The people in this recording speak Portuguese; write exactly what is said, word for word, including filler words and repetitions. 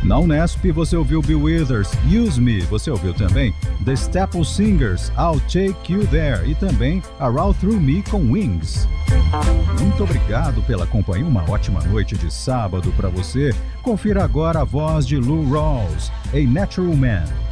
Na Unesp você ouviu Bill Withers, Use Me, você ouviu também The Staple Singers, I'll Take You There e também A Route Through Me com Wings. Muito obrigado pela companhia, uma ótima noite de sábado para você. Confira agora a voz de Lou Rawls, A Natural Man.